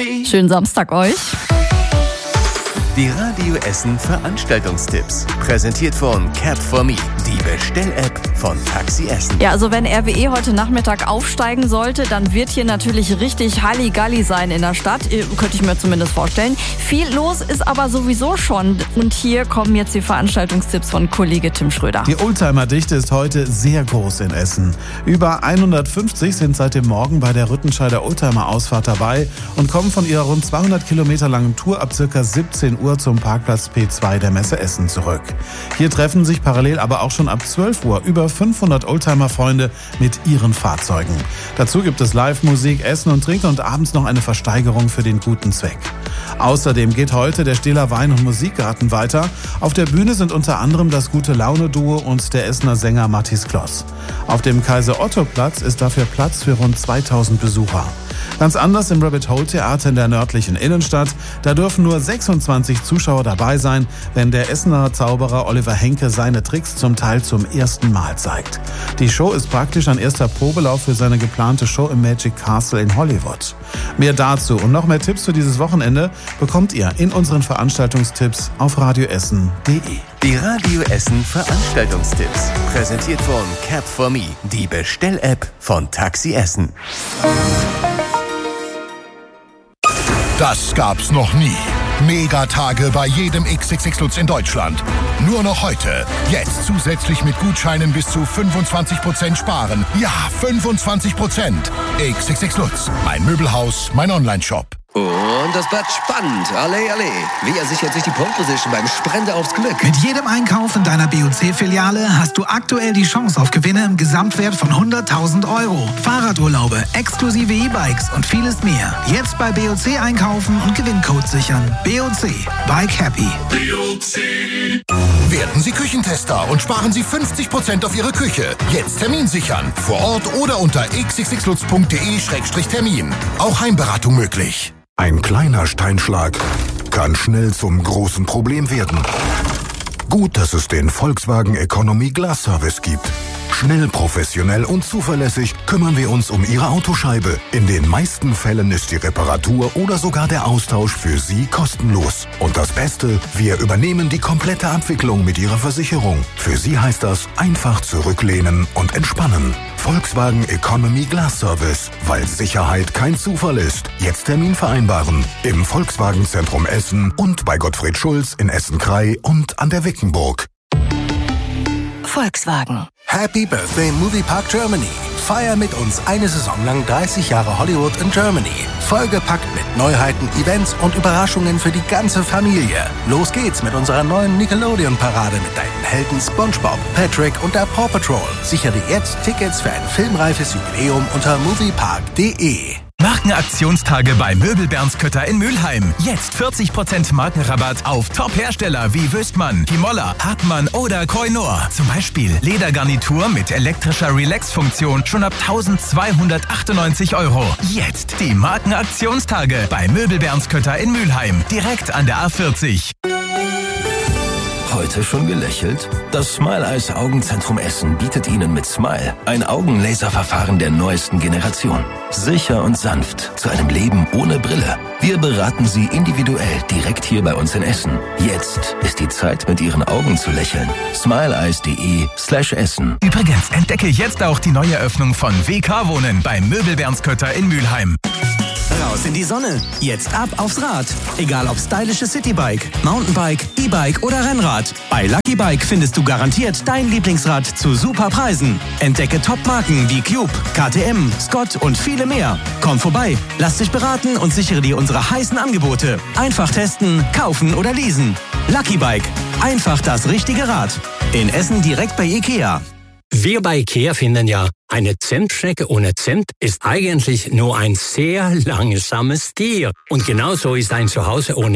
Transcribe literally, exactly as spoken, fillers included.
me. Schönen Samstag euch. Die Radio Essen Veranstaltungstipps. Präsentiert von Cap for Me, die Bestell-App von Taxi Essen. Ja, also wenn R W E heute Nachmittag aufsteigen sollte, dann wird hier natürlich richtig Halligalli sein in der Stadt. Könnte ich mir zumindest vorstellen. Viel los ist aber sowieso schon. Und hier kommen jetzt die Veranstaltungstipps von Kollege Tim Schröder. Die Oldtimer-Dichte ist heute sehr groß in Essen. Über hundertfünfzig sind seit dem Morgen bei der Rüttenscheider Oldtimer-Ausfahrt dabei und kommen von ihrer rund zweihundert Kilometer langen Tour ab ca. siebzehn Uhr zum Parkplatz P zwei der Messe Essen zurück. Hier treffen sich parallel aber auch schon ab zwölf Uhr über fünfhundert Oldtimer-Freunde mit ihren Fahrzeugen. Dazu gibt es Live-Musik, Essen und Trinken und abends noch eine Versteigerung für den guten Zweck. Außerdem geht heute der Stehler Wein- und Musikgarten weiter. Auf der Bühne sind unter anderem das Gute-Laune-Duo und der Essener Sänger Mathis Kloss. Auf dem Kaiser-Otto-Platz ist dafür Platz für rund zweitausend Besucher. Ganz anders im Rabbit Hole Theater in der nördlichen Innenstadt. Da dürfen nur sechsundzwanzig Zuschauer dabei sein, wenn der Essener Zauberer Oliver Henke seine Tricks zum Teil zum ersten Mal zeigt. Die Show ist praktisch ein erster Probelauf für seine geplante Show im Magic Castle in Hollywood. Mehr dazu und noch mehr Tipps für dieses Wochenende bekommt ihr in unseren Veranstaltungstipps auf radioessen punkt de. Die Radio Essen Veranstaltungstipps. Präsentiert von Cap for Me, die Bestell-App von Taxi Essen. Das gab's noch nie. Megatage bei jedem X X X Lutz in Deutschland. Nur noch heute. Jetzt zusätzlich mit Gutscheinen bis zu fünfundzwanzig Prozent sparen. Ja, fünfundzwanzig Prozent. X X X Lutz. Mein Möbelhaus, mein Onlineshop. Und das bleibt spannend. Alle, alle. Wer sichert sich die Pole Position beim Sprinte aufs Glück? Mit jedem Einkauf in deiner B O C-Filiale hast du aktuell die Chance auf Gewinne im Gesamtwert von hunderttausend Euro. Fahrradurlaube, exklusive E-Bikes und vieles mehr. Jetzt bei B O C einkaufen und Gewinncode sichern. B O C. Bike Happy. B O C. Werden Sie Küchentester und sparen Sie fünfzig Prozent auf Ihre Küche. Jetzt Termin sichern. Vor Ort oder unter x x x lutz punkt de Schrägstrich Termin. Auch Heimberatung möglich. Ein kleiner Steinschlag kann schnell zum großen Problem werden. Gut, dass es den Volkswagen Economy Glass Service gibt. Schnell, professionell und zuverlässig kümmern wir uns um Ihre Autoscheibe. In den meisten Fällen ist die Reparatur oder sogar der Austausch für Sie kostenlos. Und das Beste, wir übernehmen die komplette Abwicklung mit Ihrer Versicherung. Für Sie heißt das einfach zurücklehnen und entspannen. Volkswagen Economy Glass Service, weil Sicherheit kein Zufall ist. Jetzt Termin vereinbaren. Im Volkswagen-Zentrum Essen und bei Gottfried Schulz in Essen-Krei und an der Wickenburg. Volkswagen. Happy Birthday Movie Park Germany. Feier mit uns eine Saison lang dreißig Jahre Hollywood in Germany. Vollgepackt mit Neuheiten, Events und Überraschungen für die ganze Familie. Los geht's mit unserer neuen Nickelodeon-Parade mit deinen Helden SpongeBob, Patrick und der Paw Patrol. Sichere dir jetzt Tickets für ein filmreifes Jubiläum unter moviepark punkt de. Markenaktionstage bei Möbel Bernskötter in Mülheim. Jetzt vierzig Prozent Markenrabatt auf Top-Hersteller wie Wüstmann, Kimolla, Hartmann oder Koinor. Zum Beispiel Ledergarnitur mit elektrischer Relax-Funktion schon ab eintausendzweihundertachtundneunzig Euro. Jetzt die Markenaktionstage bei Möbel Bernskötter in Mülheim. Direkt an der A vierzig. Heute schon gelächelt? Das Smile Eyes Augenzentrum Essen bietet Ihnen mit Smile ein Augenlaserverfahren der neuesten Generation. Sicher und sanft zu einem Leben ohne Brille. Wir beraten Sie individuell direkt hier bei uns in Essen. Jetzt ist die Zeit, mit Ihren Augen zu lächeln. smileeyes punkt de slash Essen. Übrigens, entdecke jetzt auch die Neueröffnung von W K Wohnen bei Möbel Bernskötter in Mülheim. Raus in die Sonne. Jetzt ab aufs Rad. Egal ob stylisches Citybike, Mountainbike, E-Bike oder Rennrad. Bei Lucky Bike findest du garantiert dein Lieblingsrad zu super Preisen. Entdecke Top-Marken wie Cube, K T M, Scott und viele mehr. Komm vorbei, lass dich beraten und sichere dir unsere heißen Angebote. Einfach testen, kaufen oder leasen. Lucky Bike. Einfach das richtige Rad. In Essen direkt bei Ikea. Wir bei Ikea finden ja, eine Zentschnecke ohne Zent ist eigentlich nur ein sehr langsames Tier. Und genauso ist ein Zuhause ohne